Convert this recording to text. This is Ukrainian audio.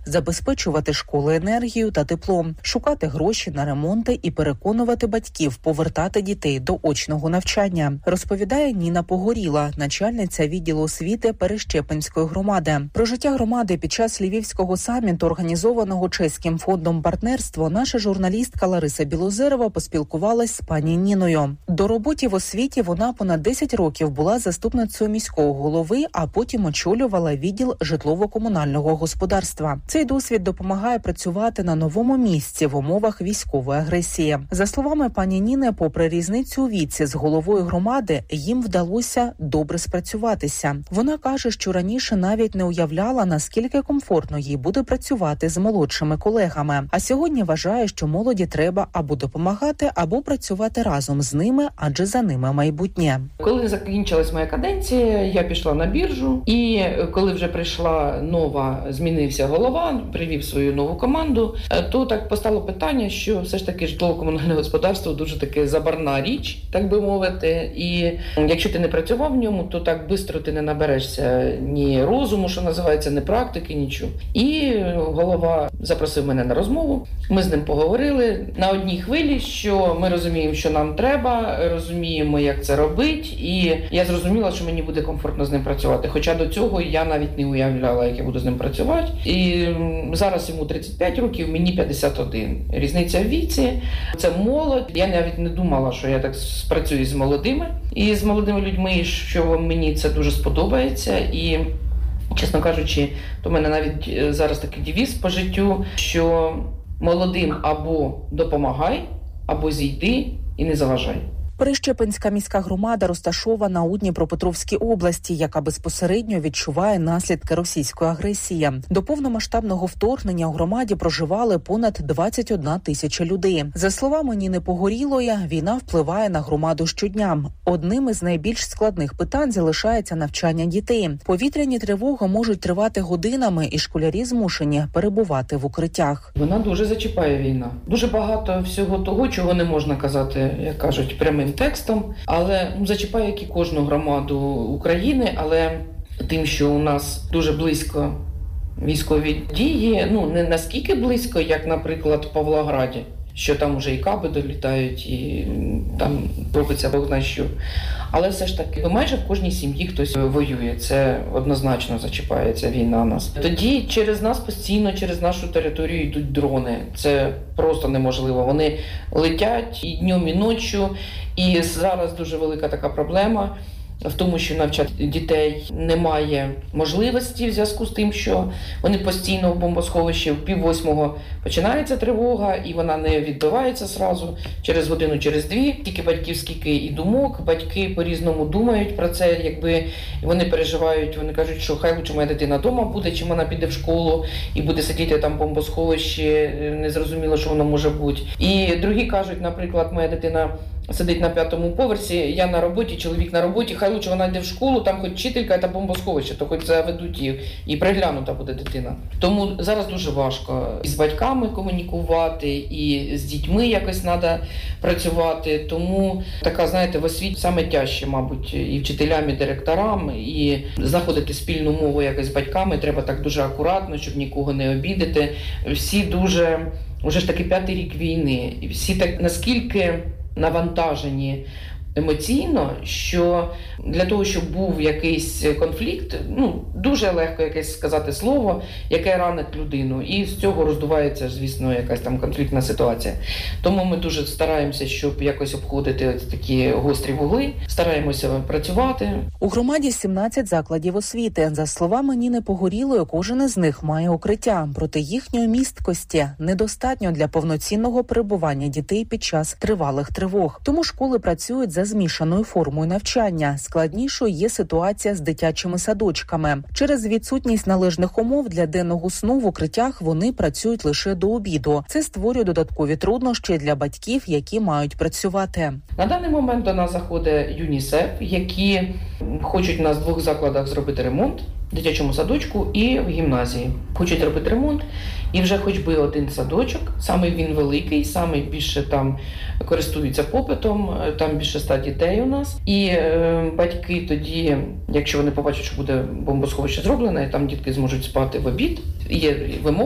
забезпечувати школи енергією та теплом, шукати гроші на ремонти і переконувати батьків повертати дітей до очного навчання, розповідає Ніна Погоріла, начальниця відділу освіти Перещепинської громади. Про життя громади під час Львівського саміту, організованого Чеським фондом партнерство, наша журналістка Лариса Білозерова поспілкувалась з пані Ніною. До роботи в освіті вона понад 10 років була заступницею міського голови, а потім очолювала відділ житлово-комунального господарства. Цей досвід допомагає працювати на новому місці в умовах військової агресії. За словами пані Ніни, попри різницю у віці з головою громади, їм вдалося добре спрацюватися. Вона каже, що раніше навіть не уявляла, наскільки комфортно їй буде працювати з молодшими колегами. А сьогодні вважає, що молоді треба або допомагати, або працювати разом з ними, адже за ними майбутнє. Коли закінчилась моя каденція, я пішла на біржу, і коли вже прийшла нова, змінився голова, привів свою нову команду, то так постало питання, що все ж таки житлово-комунальне господарство дуже таке забарна річ, так би мовити, і якщо ти не працював в ньому, то так швидко ти не наберешся ні розуму, що називається, ні практики, нічого. І голова запросив мене на розмову, ми з ним поговорили на одній хвилі, що ми розуміємо, що нам треба, розуміємо, як це робити, і я зрозуміла, що мені буде комфортно з ним працювати. Хоча до цього я навіть не уявляла, як я буду з ним працювати. І зараз йому 35 років, мені 51. Різниця в віці, це молодь. Я навіть не думала, що я так спрацюю з молодими. І з молодими людьми, що мені це дуже сподобається. І, чесно кажучи, то в мене навіть зараз такий девіз по життю, що молодим або допомагай, або зійди і не заважай. Перещепинська міська громада розташована у Дніпропетровській області, яка безпосередньо відчуває наслідки російської агресії. До повномасштабного вторгнення у громаді проживали понад 21 тисяча людей. За словами Ніни Погорілої, війна впливає на громаду щодня. Одним із найбільш складних питань залишається навчання дітей. Повітряні тривоги можуть тривати годинами, і школярі змушені перебувати в укриттях. Вона дуже зачіпає, війна. Дуже багато всього того, чого не можна казати, як кажуть, прямим текстом, але зачіпає, як і кожну громаду України, але тим, що у нас дуже близько військові дії, не наскільки близько, як, наприклад, в Павлограді, що там уже і каби долітають, і там робиться Бог знає що. Але все ж таки, майже в кожній сім'ї хтось воює. Це однозначно зачіпає ця війна нас. Тоді через нас постійно, через нашу територію йдуть дрони. Це просто неможливо. Вони летять і днем, і ночі. І зараз дуже велика така проблема в тому, що навчати дітей немає можливості в зв'язку з тим, що вони постійно в бомбосховищі, в 7:30 починається тривога, і вона не відбивається зразу, через годину, через дві. Тільки батьків скільки і думок, батьки по-різному думають про це, якби вони переживають, вони кажуть, що хай лучше моя дитина вдома буде, чим вона піде в школу і буде сидіти там в бомбосховищі, незрозуміло, що воно може бути. І другі кажуть, наприклад, моя дитина сидить на 5-му поверсі, я на роботі, чоловік на роботі, хай лучше вона йде в школу, там хоч вчителька, та бомбосховище, то хоч заведуть її, і приглянута буде дитина. Тому зараз дуже важко і з батьками комунікувати, і з дітьми якось треба працювати. Тому така, знаєте, в освіті саме тяжче, мабуть, і вчителям, і директорам, і знаходити спільну мову якось з батьками треба так дуже акуратно, щоб нікого не обідати. Всі дуже, вже ж таки 5-й рік війни, і всі так наскільки навантажені емоційно, що для того, щоб був якийсь конфлікт, дуже легко якесь сказати слово, яке ранить людину. І з цього роздувається, звісно, якась там конфліктна ситуація. Тому ми дуже стараємося, щоб якось обходити такі гострі вугли, стараємося працювати. У громаді 17 закладів освіти. За словами Ніни Погорілої, кожен із них має укриття. Проте їхньої місткості недостатньо для повноцінного перебування дітей під час тривалих тривог. Тому школи працюють за змішаною формою навчання. Складнішою є ситуація з дитячими садочками. Через відсутність належних умов для денного сну в укриттях вони працюють лише до обіду. Це створює додаткові труднощі для батьків, які мають працювати. На даний момент до нас заходить ЮНІСЕФ, які хочуть у нас в 2 закладах зробити ремонт, в дитячому садочку і в гімназії. Хочуть робити ремонт, і вже хоч би один садочок, саме він великий, саме більше там користуються попитом, там більше 100 дітей у нас. І батьки тоді, якщо вони побачать, що буде бомбосховище зроблене, і там дітки зможуть спати в обід, є вимога